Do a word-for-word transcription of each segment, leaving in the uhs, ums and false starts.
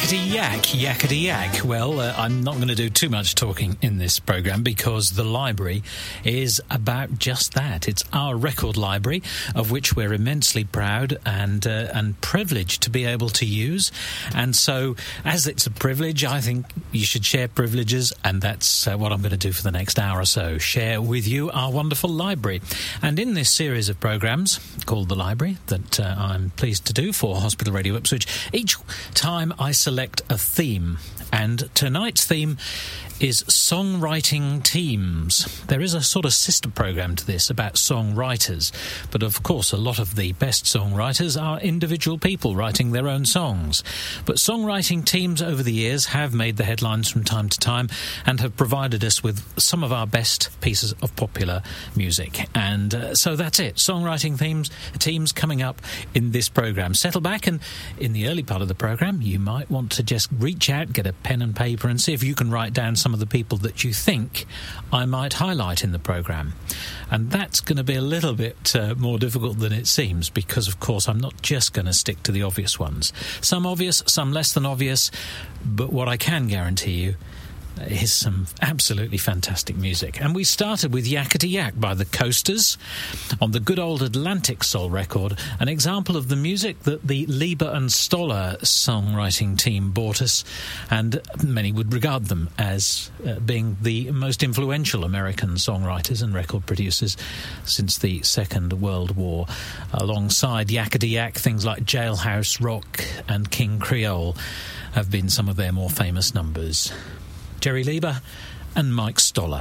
Yakety yak, yakety yak. Well, uh, I'm not going to do too much talking in this programme because the library is about just that. It's our record library, of which we're immensely proud and uh, and privileged to be able to use. And so, as it's a privilege, I think you should share privileges, and that's uh, what I'm going to do for the next hour or so. Share with you our wonderful library. And in this series of programmes called The Library that uh, I'm pleased to do for Hospital Radio Ipswich, each time I select a theme, and tonight's theme is songwriting teams. There is a sort of sister programme to this about songwriters, but of course a lot of the best songwriters are individual people writing their own songs. But songwriting teams over the years have made the headlines from time to time and have provided us with some of our best pieces of popular music. And uh, so that's it. Songwriting themes, teams coming up in this programme. Settle back, and in the early part of the programme you might want to just reach out, get a pen and paper and see if you can write down some of the people that you think I might highlight in the programme. And that's going to be a little bit uh, more difficult than it seems, because of course I'm not just going to stick to the obvious ones. Some obvious, some less than obvious, but what I can guarantee you is some absolutely fantastic music. And we started with Yakety Yak by the Coasters on the good old Atlantic Soul record, an example of the music that the Lieber and Stoller songwriting team brought us, and many would regard them as uh, being the most influential American songwriters and record producers since the Second World War. Alongside Yakety Yak, things like Jailhouse Rock and King Creole have been some of their more famous numbers. Jerry Lieber and Mike Stoller.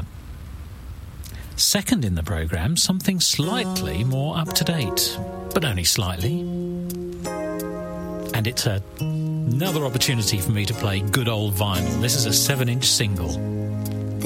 Second in the programme, something slightly more up-to-date, but only slightly. And it's a, another opportunity for me to play good old vinyl. This is a seven-inch single.